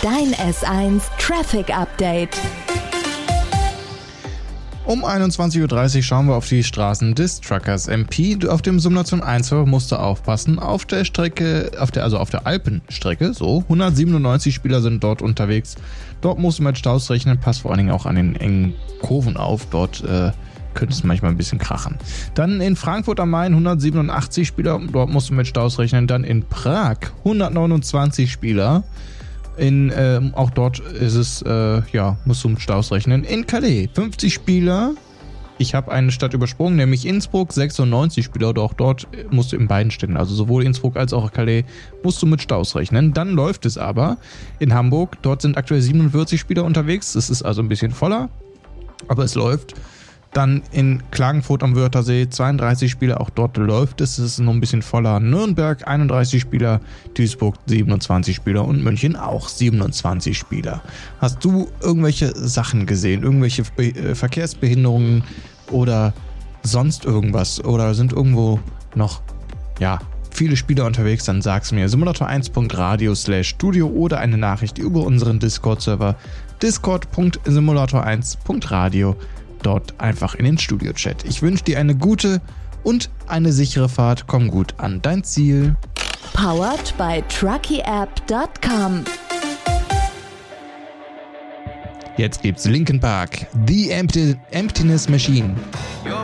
Dein S1 Traffic Update. Um 21.30 Uhr schauen wir auf die Straßen des Truckers MP. Auf dem Simulation 1 musst du aufpassen. Auf der Strecke, auf der Alpenstrecke, 197 Spieler sind dort unterwegs. Dort musst du mit Staus rechnen. Pass vor allen Dingen auch an den engen Kurven auf. Dort könnte es manchmal ein bisschen krachen. Dann in Frankfurt am Main 187 Spieler. Dort musst du mit Staus rechnen. Dann in Prag 129 Spieler. Auch dort ist es, musst du mit Staus rechnen. In Calais 50 Spieler. Ich habe eine Stadt übersprungen, nämlich Innsbruck, 96 Spieler. Auch dort musst du in beiden Städten, also sowohl Innsbruck als auch Calais, musst du mit Staus rechnen. Dann läuft es aber in Hamburg. Dort sind aktuell 47 Spieler unterwegs. Es ist also ein bisschen voller, aber es läuft. Dann in Klagenfurt am Wörthersee 32 Spieler, auch dort läuft es ist noch ein bisschen voller. Nürnberg 31 Spieler, Duisburg 27 Spieler und München auch 27 Spieler. Hast du irgendwelche Sachen gesehen, irgendwelche Verkehrsbehinderungen oder sonst irgendwas? Oder sind irgendwo noch, viele Spieler unterwegs? Dann sag's mir. Simulator1.radio/studio oder eine Nachricht über unseren Discord-Server discord.simulator1.radio. Dort einfach in den Studio-Chat. Ich wünsche dir eine gute und eine sichere Fahrt. Komm gut an dein Ziel. Powered by truckyapp.com. Jetzt gibt's Linkin Park, The Emptiness Machine.